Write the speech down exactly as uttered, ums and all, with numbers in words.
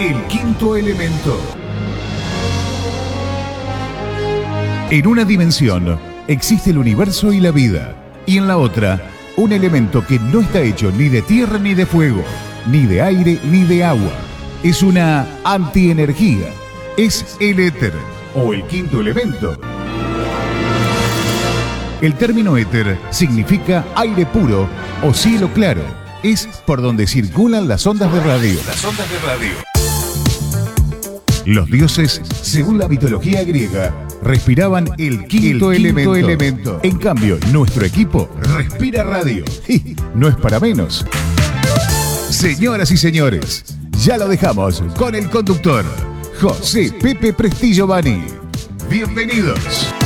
El quinto elemento. En una dimensión existe el universo y la vida, y en la otra, un elemento que no está hecho ni de tierra ni de fuego, ni de aire ni de agua. Es una antienergía. Es el éter, o el quinto elemento. El término éter significa aire puro o cielo claro. Es por donde circulan las ondas de radio. Las ondas de radio. Los dioses, según la mitología griega, respiraban el quinto, el quinto elemento. elemento. En cambio, nuestro equipo respira radio. Y no es para menos. Señoras y señores, ya lo dejamos con el conductor, José Pepe Prestillo Bani. Bienvenidos.